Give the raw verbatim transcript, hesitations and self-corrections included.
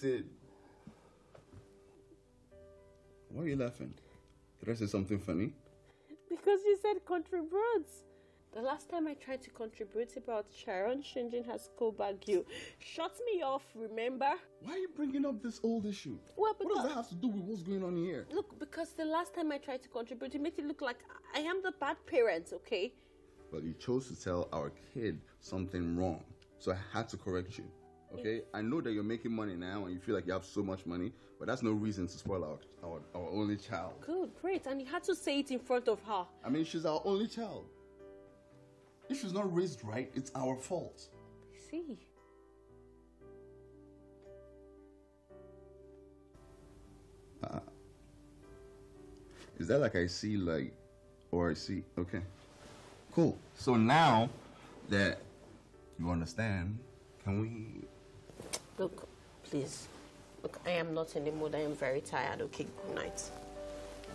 said. Why are you laughing? Did I say something funny? Because you said contribute. The last time I tried to contribute about Sharon changing her school bag, you shut me off, remember? Why are you bringing up this old issue? Well, because, what does that have to do with what's going on here? Look, because the last time I tried to contribute, it made it look like I am the bad parent, okay? Well, you chose to tell our kid something wrong, so I had to correct you, okay? Yes. I know that you're making money now and you feel like you have so much money, but that's no reason to spoil our, our, our only child. Good, great, and you had to say it in front of her. I mean, she's our only child. If she's not raised right, it's our fault. I see. Uh, is that like I see like, or I see, okay. Cool. So now that you understand, can we... Look, please. Look, I am not in the mood. I am very tired. Okay, good night.